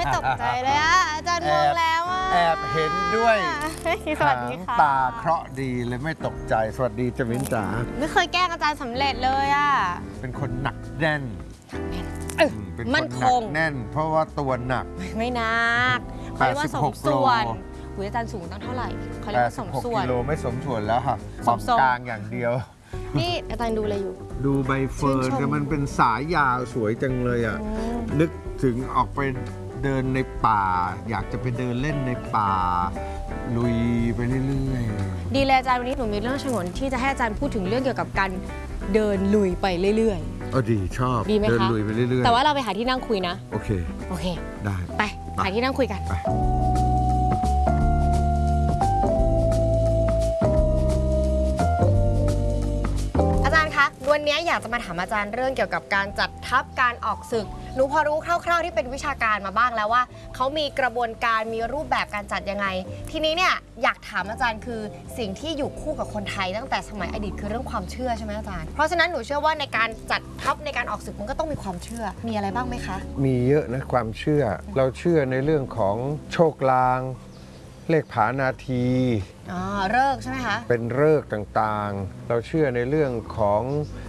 ตกใจเลยอะอาจารย์มองแล้วอะแอบเห็นด้วยสวัสดีค่ะตาเคราะห์ดีเลยไม่ตกใจสวัสดีจมินจ๋าไม่เคยแกล้งอาจารย์สำเร็จเลยอะเป็นคนหนักแน่นเป็นคนมั่นหคนังกแน่น เพราะว่าตัวหนักไม่นักเขาเรียกว่าสม 86 ส่วนโลหุยอาจารย์สูงตั้งเท่าไหร่เขาเรียกว่าสม 86 ส่วนกิโลไม่สมส่วนแล้วค่ะสบอมมทรงกลางอย่างเดียวนี่อาจารย์ดูอะไรอยู่ดูใบเฟิร์นชื่นชมแต่มันเป็นสายยาวสวยจังเลยอ่ะ นึกถึงออกไปเดินในป่า อยากจะไปเดินเล่นในป่า ลุยไปเรื่อยดีเลยอาจารย์วันนี้หนูมีเรื่องฉงนที่จะให้อาจารย์พูดถึงเรื่องเกี่ยวกับการเดินลุยไปเรื่อยๆดีชอบดีไหมคะเดินลุยไปเรื่อยๆๆ แต่ว่าเราไปหาที่นั่งคุยนะโอเคโอเคได้ไปหาที่นั่งคุยกันไปอาจารย์คะวันนี้อยากจะมาถามอาจารย์เรื่องเกี่ยวกับการจัดทัพการออกศึกหนูพอรู้คร่าวๆที่เป็นวิชาการมาบ้างแล้วว่าเขามีกระบวนการมีรูปแบบการจัดยังไง ทีนี้เนี่ยอยากถามอาจารย์คือสิ่งที่อยู่คู่กับคนไทยตั้งแต่สมัยอดีตคือเรื่องความเชื่อใช่ไหมอาจารย์เพราะฉะนั้นหนูเชื่อว่าในการจัดทัพในการออกศึกมันก็ต้องมีความเชื่อมีอะไรบ้างไหมคะมีเยอะนะความเชื่อ เราเชื่อในเรื่องของโชคลาง เลขผานาทีเลิกษ์ใช่ไหมคะเป็นฤกษ์ต่างๆ เราเชื่อในเรื่องของ